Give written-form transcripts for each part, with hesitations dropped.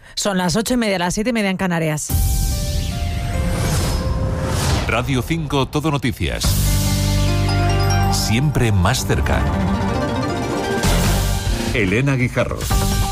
Son las 8:30, las 7:30 en Canarias. Radio 5 Todo Noticias. Siempre más cerca. Elena Guijarro.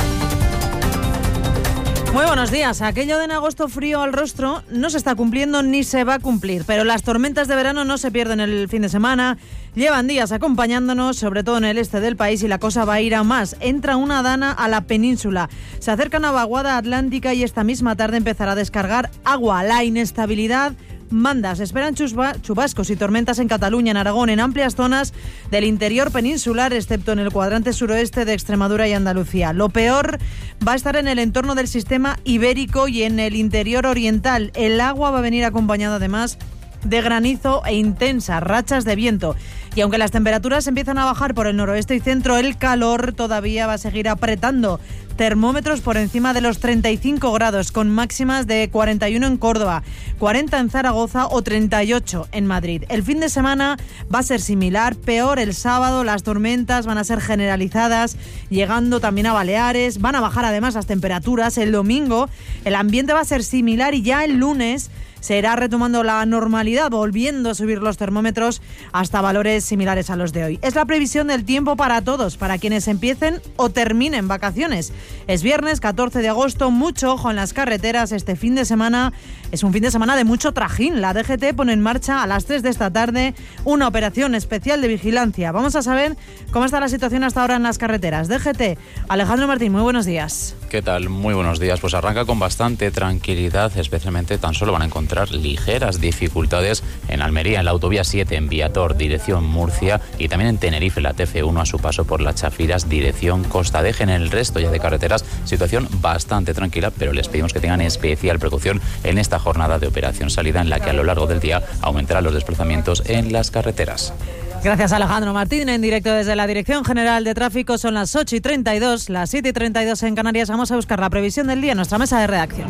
Muy buenos días. Aquello de en agosto frío al rostro no se está cumpliendo ni se va a cumplir, pero las tormentas de verano no se pierden el fin de semana. Llevan días acompañándonos, sobre todo en el este del país, y la cosa va a ir a más. Entra una dana a la península. Se acerca una vaguada atlántica y esta misma tarde empezará a descargar agua. La inestabilidad manda. Se esperan chubascos y tormentas en Cataluña, en Aragón, en amplias zonas del interior peninsular, excepto en el cuadrante suroeste de Extremadura y Andalucía. Lo peor va a estar en el entorno del sistema ibérico y en el interior oriental. El agua va a venir acompañada además de granizo e intensas rachas de viento. Y aunque las temperaturas empiezan a bajar por el noroeste y centro, el calor todavía va a seguir apretando. Termómetros por encima de los 35 grados, con máximas de 41 en Córdoba, 40 en Zaragoza o 38 en Madrid. El fin de semana va a ser similar, peor el sábado. Las tormentas van a ser generalizadas, llegando también a Baleares. Van a bajar además las temperaturas. El domingo el ambiente va a ser similar y ya el lunes se irá retomando la normalidad, volviendo a subir los termómetros hasta valores similares a los de hoy. Es la previsión del tiempo para todos, para quienes empiecen o terminen vacaciones. Es viernes 14 de agosto, mucho ojo en las carreteras. Este fin de semana es un fin de semana de mucho trajín. La DGT pone en marcha a las 3 de esta tarde una operación especial de vigilancia. Vamos a saber cómo está la situación hasta ahora en las carreteras. DGT, Alejandro Martín, muy buenos días. ¿Qué tal? Muy buenos días. Pues arranca con bastante tranquilidad, especialmente tan solo van a encontrar ligeras dificultades en Almería, en la autovía 7 en Viator, dirección Murcia, y también en Tenerife, la TF1 a su paso por las Chafiras, dirección Costa. Dejen el resto ya de carreteras, situación bastante tranquila, pero les pedimos que tengan especial precaución en esta jornada de operación salida, en la que a lo largo del día aumentarán los desplazamientos en las carreteras. Gracias, Alejandro Martín, en directo desde la Dirección General de Tráfico. Son las 8:32, las 7:32 en Canarias. Vamos a buscar la previsión del día en nuestra mesa de redacción.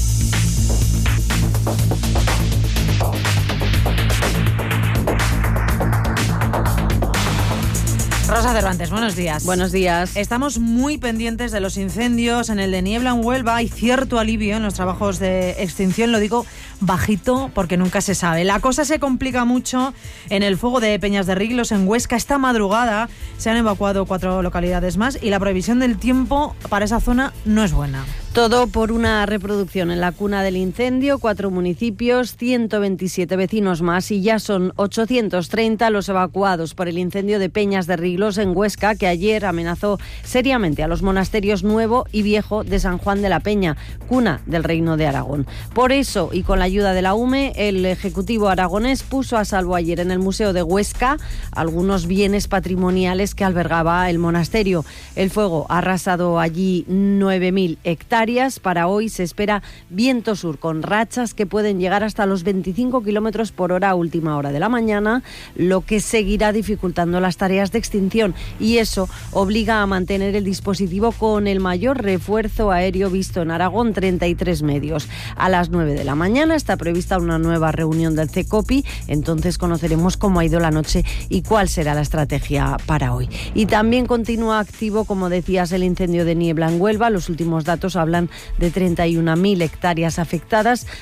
Rosa Cervantes, buenos días. Buenos días. Estamos muy pendientes de los incendios. En el de Niebla en Huelva hay cierto alivio en los trabajos de extinción. Lo digo bajito porque nunca se sabe. La cosa se complica mucho en el fuego de Peñas de Riglos, en Huesca. Esta madrugada se han evacuado 4 localidades más y la previsión del tiempo para esa zona no es buena. Todo por una reproducción en la cuna del incendio, 4 municipios, 127 vecinos más, y ya son 830 los evacuados por el incendio de Peñas de Riglos en Huesca, que ayer amenazó seriamente a los monasterios Nuevo y Viejo de San Juan de la Peña, cuna del Reino de Aragón. Por eso, y con la ayuda de la UME, el Ejecutivo aragonés puso a salvo ayer en el Museo de Huesca algunos bienes patrimoniales que albergaba el monasterio. El fuego ha arrasado allí 9.000 hectáreas. Para hoy se espera viento sur con rachas que pueden llegar hasta los 25 kilómetros por hora a última hora de la mañana, lo que seguirá dificultando las tareas de extinción, y eso obliga a mantener el dispositivo con el mayor refuerzo aéreo visto en Aragón, 33 medios. A las 9 de la mañana está prevista una nueva reunión del CECOPI, entonces conoceremos cómo ha ido la noche y cuál será la estrategia para hoy. Y también continúa activo, como decías, el incendio de Niebla en Huelva. Los últimos datos hablan de 31.000 hectáreas afectadas,